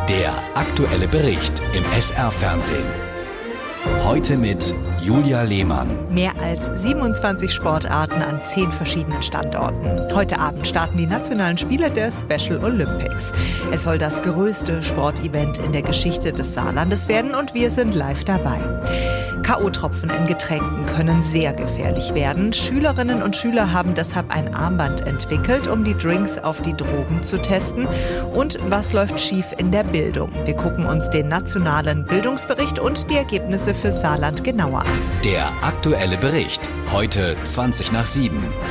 Der aktuelle Bericht im SR-Fernsehen. Heute mit Julia Lehmann. Mehr als 27 Sportarten an 10 verschiedenen Standorten. Heute Abend starten die nationalen Spiele der Special Olympics. Es soll das größte Sportevent in der Geschichte des Saarlandes werden und wir sind live dabei. K.O.-Tropfen in Getränken können sehr gefährlich werden. Schülerinnen und Schüler haben deshalb ein Armband entwickelt, um die Drinks auf die Drogen zu testen. Und was läuft schief in der Bildung? Wir gucken uns den nationalen Bildungsbericht und die Ergebnisse für Saarland genauer an. Der aktuelle Bericht. Heute 7:20.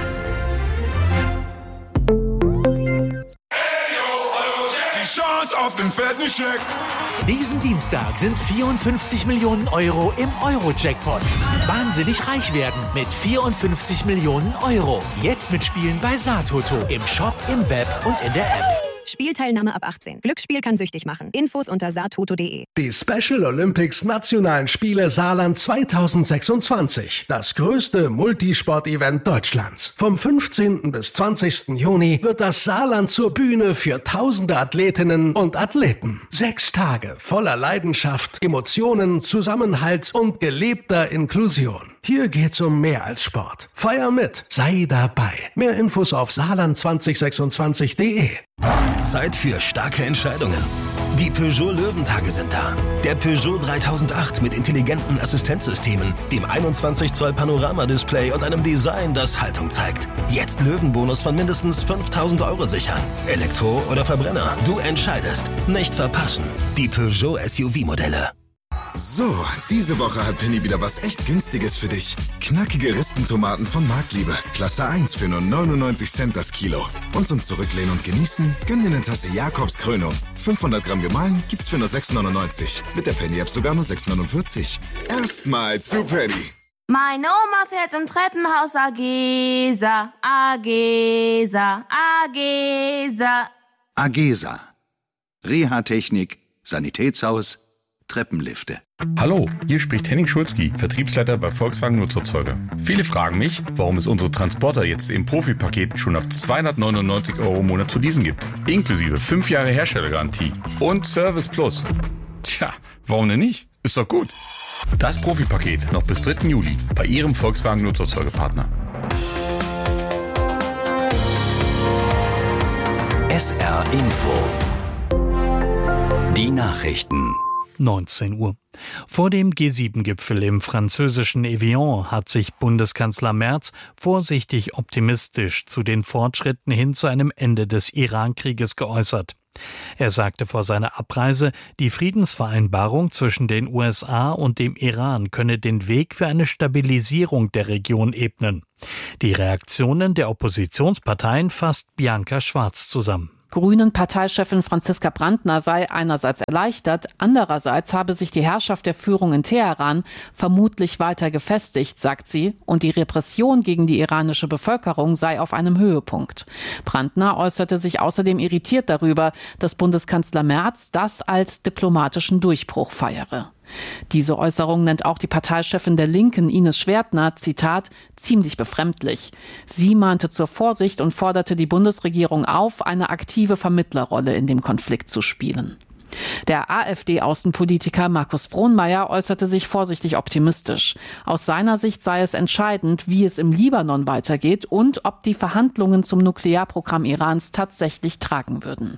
Auf den fetten Scheck. Diesen Dienstag sind 54 Millionen Euro im Euro-Jackpot. Wahnsinnig reich werden mit 54 Millionen Euro. Jetzt mitspielen bei Saartoto. Im Shop, im Web und in der App. Spielteilnahme ab 18. Glücksspiel kann süchtig machen. Infos unter saartoto.de. Die Special Olympics Nationalen Spiele Saarland 2026. Das größte Multisport-Event Deutschlands. Vom 15. bis 20. Juni wird das Saarland zur Bühne für tausende Athletinnen und Athleten. 6 Tage voller Leidenschaft, Emotionen, Zusammenhalt und gelebter Inklusion. Hier geht's um mehr als Sport. Feier mit, sei dabei. Mehr Infos auf saarland2026.de. Zeit für starke Entscheidungen. Die Peugeot Löwentage sind da. Der Peugeot 3008 mit intelligenten Assistenzsystemen, dem 21 Zoll Panoramadisplay und einem Design, das Haltung zeigt. Jetzt Löwenbonus von mindestens 5.000 Euro sichern. Elektro oder Verbrenner, du entscheidest. Nicht verpassen. Die Peugeot SUV-Modelle. So, diese Woche hat Penny wieder was echt Günstiges für dich. Knackige Ristentomaten von Marktliebe. Klasse 1 für nur 99 Cent das Kilo. Und zum Zurücklehnen und Genießen, gönn dir eine Tasse Jakobs Krönung. 500 Gramm gemahlen gibt's für nur 6,99. Mit der Penny-App sogar nur 6,49. Erstmal zu Penny. Meine Oma fährt im Treppenhaus Agesa, Agesa, Agesa. Agesa. Reha-Technik, Sanitätshaus, Treppenlifte. Hallo, hier spricht Henning Schulzki, Vertriebsleiter bei Volkswagen Nutzerzeuger. Viele fragen mich, warum es unsere Transporter jetzt im Profi-Paket schon ab 299 Euro im Monat zu leasen gibt. Inklusive 5 Jahre Herstellergarantie und Service Plus. Tja, warum denn nicht? Ist doch gut. Das Profi-Paket noch bis 3. Juli bei Ihrem Volkswagen Nutzerzeugerpartner. SR Info. Die Nachrichten. 19 Uhr. Vor dem G7-Gipfel im französischen Evian hat sich Bundeskanzler Merz vorsichtig optimistisch zu den Fortschritten hin zu einem Ende des Iran-Krieges geäußert. Er sagte vor seiner Abreise, die Friedensvereinbarung zwischen den USA und dem Iran könne den Weg für eine Stabilisierung der Region ebnen. Die Reaktionen der Oppositionsparteien fasst Bianca Schwarz zusammen. Grünen-Parteichefin Franziska Brandner sei einerseits erleichtert, andererseits habe sich die Herrschaft der Führung in Teheran vermutlich weiter gefestigt, sagt sie, und die Repression gegen die iranische Bevölkerung sei auf einem Höhepunkt. Brandner äußerte sich außerdem irritiert darüber, dass Bundeskanzler Merz das als diplomatischen Durchbruch feiere. Diese Äußerung nennt auch die Parteichefin der Linken, Ines Schwertner, Zitat, ziemlich befremdlich. Sie mahnte zur Vorsicht und forderte die Bundesregierung auf, eine aktive Vermittlerrolle in dem Konflikt zu spielen. Der AfD-Außenpolitiker Markus Frohnmayer äußerte sich vorsichtig optimistisch. Aus seiner Sicht sei es entscheidend, wie es im Libanon weitergeht und ob die Verhandlungen zum Nuklearprogramm Irans tatsächlich tragen würden.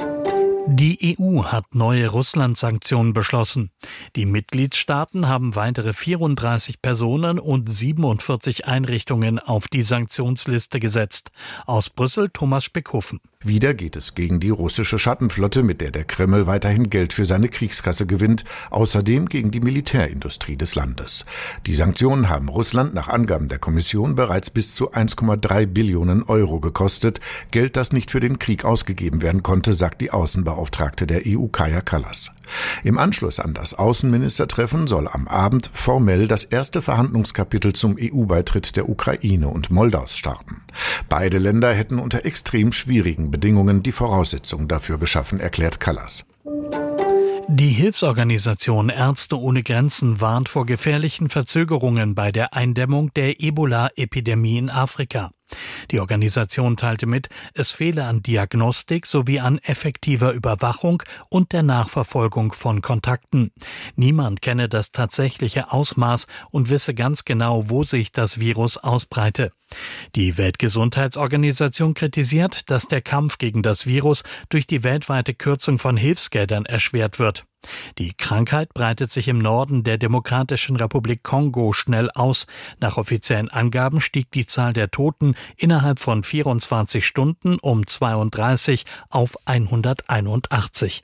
Die EU hat neue Russland-Sanktionen beschlossen. Die Mitgliedstaaten haben weitere 34 Personen und 47 Einrichtungen auf die Sanktionsliste gesetzt. Aus Brüssel Thomas Speckhofen. Wieder geht es gegen die russische Schattenflotte, mit der der Kreml weiterhin Geld für seine Kriegskasse gewinnt, außerdem gegen die Militärindustrie des Landes. Die Sanktionen haben Russland nach Angaben der Kommission bereits bis zu 1,3 Billionen Euro gekostet, Geld, das nicht für den Krieg ausgegeben werden konnte, sagt die Außenbeauftragte der EU Kaja Kallas. Im Anschluss an das Außenministertreffen soll am Abend formell das erste Verhandlungskapitel zum EU-Beitritt der Ukraine und Moldaus starten. Beide Länder hätten unter extrem schwierigen Bedingungen die Voraussetzungen dafür geschaffen, erklärt Kallas. Die Hilfsorganisation Ärzte ohne Grenzen warnt vor gefährlichen Verzögerungen bei der Eindämmung der Ebola-Epidemie in Afrika. Die Organisation teilte mit, es fehle an Diagnostik sowie an effektiver Überwachung und der Nachverfolgung von Kontakten. Niemand kenne das tatsächliche Ausmaß und wisse ganz genau, wo sich das Virus ausbreite. Die Weltgesundheitsorganisation kritisiert, dass der Kampf gegen das Virus durch die weltweite Kürzung von Hilfsgeldern erschwert wird. Die Krankheit breitet sich im Norden der Demokratischen Republik Kongo schnell aus. Nach offiziellen Angaben stieg die Zahl der Toten innerhalb von 24 Stunden um 32 auf 181.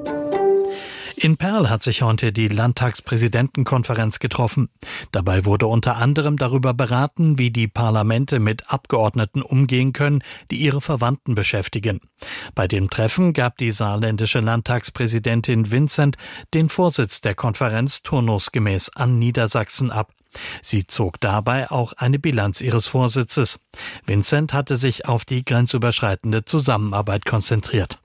In Perl hat sich heute die Landtagspräsidentenkonferenz getroffen. Dabei wurde unter anderem darüber beraten, wie die Parlamente mit Abgeordneten umgehen können, die ihre Verwandten beschäftigen. Bei dem Treffen gab die saarländische Landtagspräsidentin Vincent den Vorsitz der Konferenz turnusgemäß an Niedersachsen ab. Sie zog dabei auch eine Bilanz ihres Vorsitzes. Vincent hatte sich auf die grenzüberschreitende Zusammenarbeit konzentriert.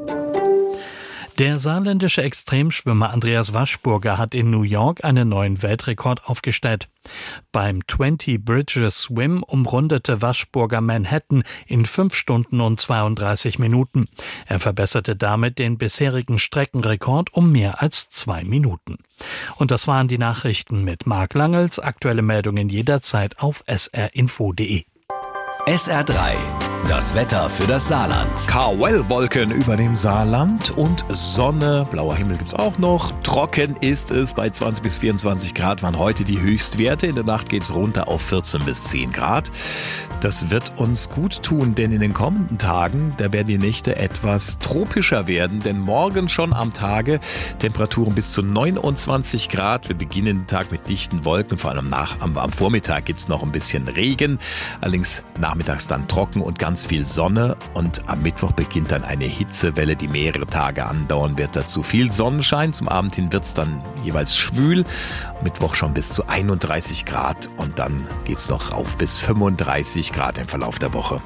Der saarländische Extremschwimmer Andreas Waschburger hat in New York einen neuen Weltrekord aufgestellt. Beim 20 Bridges Swim umrundete Waschburger Manhattan in 5 Stunden und 32 Minuten. Er verbesserte damit den bisherigen Streckenrekord um mehr als 2 Minuten. Und das waren die Nachrichten mit Marc Langels. Aktuelle Meldungen jederzeit auf srinfo.de. SR3, das Wetter für das Saarland. Kawell-Wolken über dem Saarland und Sonne, blauer Himmel gibt's auch noch. Trocken ist es, bei 20 bis 24 Grad waren heute die Höchstwerte. In der Nacht geht's runter auf 14 bis 10 Grad. Das wird uns gut tun, denn in den kommenden Tagen, da werden die Nächte etwas tropischer werden. Denn morgen schon am Tage Temperaturen bis zu 29 Grad. Wir beginnen den Tag mit dichten Wolken, vor allem am Vormittag gibt's noch ein bisschen Regen. Allerdings nachmittags dann trocken und ganz viel Sonne. Und am Mittwoch beginnt dann eine Hitzewelle, die mehrere Tage andauern wird. Dazu viel Sonnenschein. Zum Abend hin wird's dann jeweils schwül. Mittwoch schon bis zu 31 Grad und dann geht's noch rauf bis 35 Grad im Verlauf der Woche.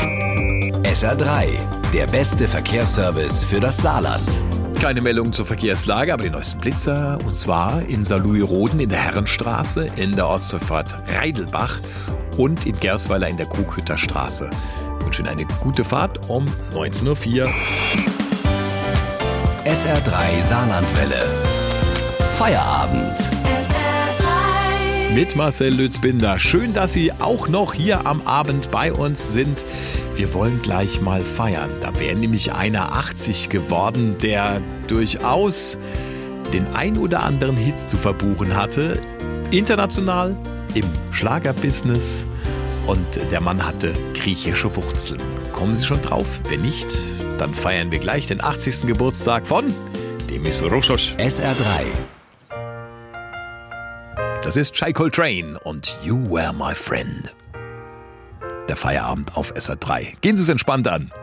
SR3, der beste Verkehrsservice für das Saarland. Keine Meldung zur Verkehrslage, aber die neuesten Blitzer. Und zwar in Saarlouis-Roden in der Herrenstraße, in der Ortsdurchfahrt Reidelbach und in Gersweiler in der Krughütter Straße. Ich wünsche Ihnen eine gute Fahrt um 19.04 Uhr. SR3 Saarlandwelle. Feierabend. Mit Marcel Lützbinder. Schön, dass Sie auch noch hier am Abend bei uns sind. Wir wollen gleich mal feiern. Da wäre nämlich einer 80 geworden, der durchaus den ein oder anderen Hit zu verbuchen hatte. International, im Schlagerbusiness. Und der Mann hatte griechische Wurzeln. Kommen Sie schon drauf? Wenn nicht, dann feiern wir gleich den 80. Geburtstag von Demis Roussos. SR3. Das ist Shai Coltrane und You Were My Friend. Der Feierabend auf SR3. Gehen Sie es entspannt an.